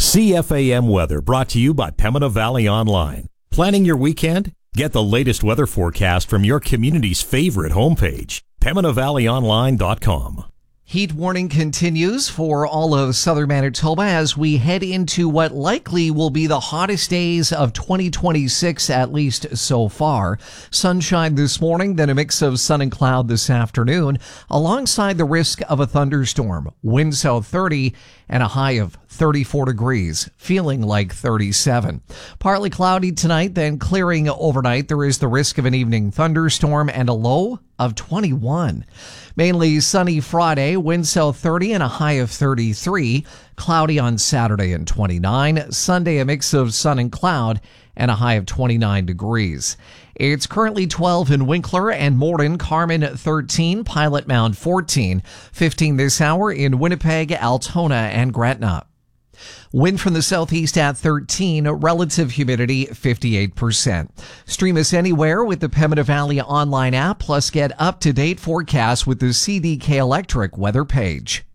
CFAM weather brought to you by Pembina Valley Online. Planning your weekend? Get the latest weather forecast from your community's favorite homepage, PembinaValleyOnline.com. Heat warning continues for all of southern Manitoba as we head into what likely will be the hottest days of 2026, at least so far. Sunshine this morning, then a mix of sun and cloud this afternoon, alongside the risk of a thunderstorm. Wind south 30 and a high of 34 degrees, feeling like 37. Partly cloudy tonight, then clearing overnight. There is the risk of an evening thunderstorm and a low of 21. Mainly sunny Friday, wind south 30 and a high of 33. Cloudy on Saturday and 29. Sunday, a mix of sun and cloud and a high of 29 degrees. It's currently 12 in Winkler and Morden, Carmen 13, Pilot Mound 14, 15 this hour in Winnipeg, Altona, and Gretna. Wind from the southeast at 13, relative humidity 58%. Stream us anywhere with the Pembina Valley Online app, plus get up-to-date forecasts with the CDK Electric weather page.